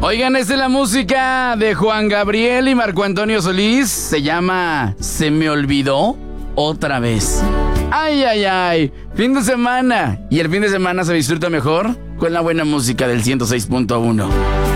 Oigan, esta es la música de Juan Gabriel y Marco Antonio Solís. Se llama Se me olvidó otra vez. Ay, ay, ay. Fin de semana. Y el fin de semana se disfruta mejor con la buena música del 106.1.